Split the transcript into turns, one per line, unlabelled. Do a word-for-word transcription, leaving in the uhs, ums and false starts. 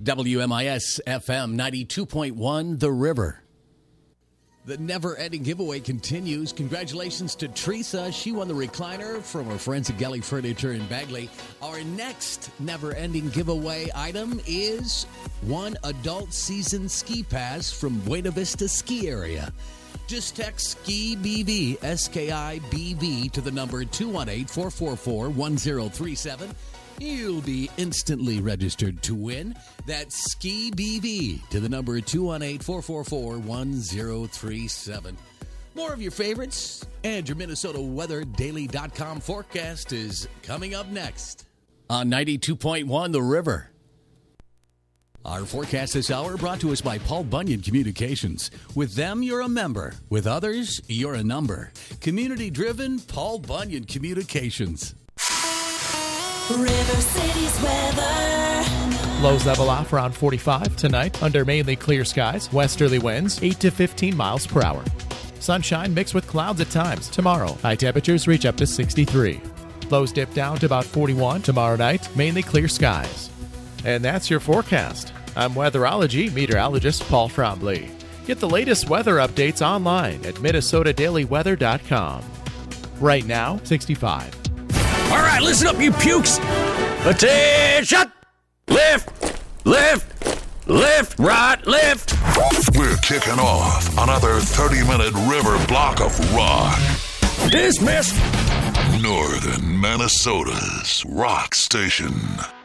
W M I S F M ninety-two point one, The River. The never-ending giveaway continues. Congratulations to Teresa. She won the recliner from her friends at Gelly Furniture in Bagley. Our next never-ending giveaway item is one adult season ski pass from Buena Vista Ski Area. Just text SKI B V, S K I B V, to the number two one eight, four four four, one zero three seven. You'll be instantly registered to win. That's SKI B V to the number two one eight, four four four, one zero three seven. More of your favorites and your Minnesota Weather Daily dot com forecast is coming up next on ninety-two point one The River. Our forecast this hour brought to us by Paul Bunyan Communications. With them, you're a member. With others, you're a number. Community-driven Paul Bunyan Communications.
River City's weather.
Lows level off around forty-five tonight under mainly clear skies. Westerly winds eight to fifteen miles per hour. Sunshine mixed with clouds at times. Tomorrow, high temperatures reach up to sixty-three. Lows dip down to about forty-one tomorrow night. Mainly clear skies. And that's your forecast. I'm weatherology meteorologist Paul Trombley. Get the latest weather updates online at Minnesota Daily Weather dot com. Right now, sixty-five.
All right, listen up, you pukes. Attention! Lift, lift, lift, right, lift.
We're kicking off another thirty-minute river block of rock.
Dismissed.
Northern Minnesota's rock station.